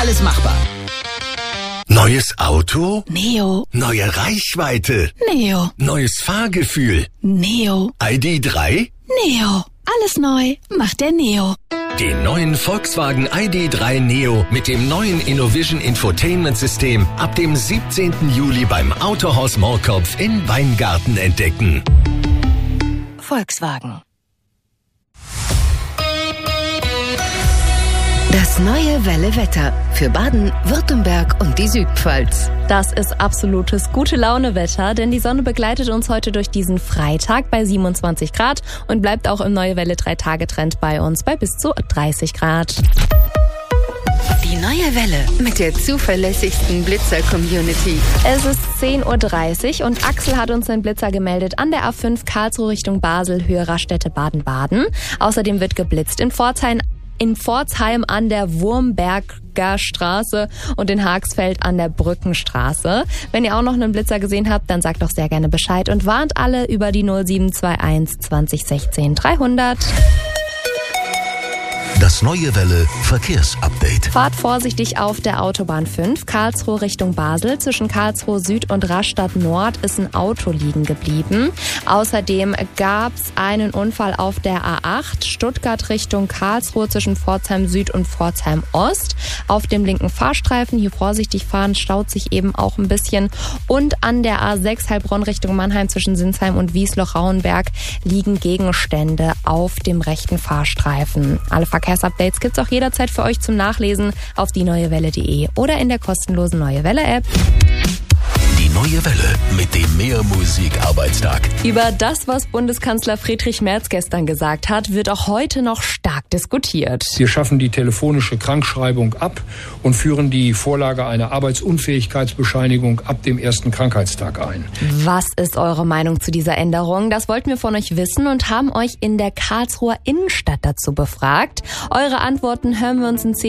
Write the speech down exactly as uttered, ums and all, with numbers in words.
Alles machbar. Neues Auto? Neo. Neue Reichweite? Neo. Neues Fahrgefühl? Neo. I D drei? Neo. Alles neu macht der Neo. Den neuen Volkswagen I D drei Neo mit dem neuen InnoVision Infotainment System ab dem siebzehnten Juli beim Autohaus Moorkopf in Weingarten entdecken. Volkswagen. Das neue Welle Wetter für Baden, Württemberg und die Südpfalz. Das ist absolutes Gute-Laune-Wetter, denn die Sonne begleitet uns heute durch diesen Freitag bei siebenundzwanzig Grad und bleibt auch im Neue Welle drei Tage Trend bei uns bei bis zu dreißig Grad. Die neue Welle mit der zuverlässigsten Blitzer-Community. Es ist zehn Uhr dreißig und Axel hat uns den Blitzer gemeldet an der A fünf Karlsruhe Richtung Basel, Höhe Raststätte Baden-Baden. Außerdem wird geblitzt in Pforzheim, in Pforzheim an der Wurmberger Straße und in Haagsfeld an der Brückenstraße. Wenn ihr auch noch einen Blitzer gesehen habt, dann sagt doch sehr gerne Bescheid und warnt alle über die null sieben zwei eins zwanzig sechzehn dreihundert. Das neue Welle Verkehrsupdate. Fahrt vorsichtig auf der Autobahn fünf, Karlsruhe Richtung Basel. Zwischen Karlsruhe Süd und Rastatt Nord ist ein Auto liegen geblieben. Außerdem gab es einen Unfall auf der A acht, Stuttgart Richtung Karlsruhe zwischen Pforzheim Süd und Pforzheim Ost. Auf dem linken Fahrstreifen, hier vorsichtig fahren, staut sich eben auch ein bisschen. Und an der A sechs Heilbronn Richtung Mannheim zwischen Sinsheim und Wiesloch-Rauenberg liegen Gegenstände auf dem rechten Fahrstreifen. Alle Verkehrsupdates gibt's auch jederzeit für euch zum Nachlesen auf die neue welle punkt de oder in der kostenlosen Neue Welle App. Die neue Welle mit dem Mehr-Musik-Arbeitstag. Über das, was Bundeskanzler Friedrich Merz gestern gesagt hat, wird auch heute noch stark diskutiert. Wir schaffen die telefonische Krankschreibung ab und führen die Vorlage einer Arbeitsunfähigkeitsbescheinigung ab dem ersten Krankheitstag ein. Was ist eure Meinung zu dieser Änderung? Das wollten wir von euch wissen und haben euch in der Karlsruher Innenstadt dazu befragt. Eure Antworten hören wir uns in zehn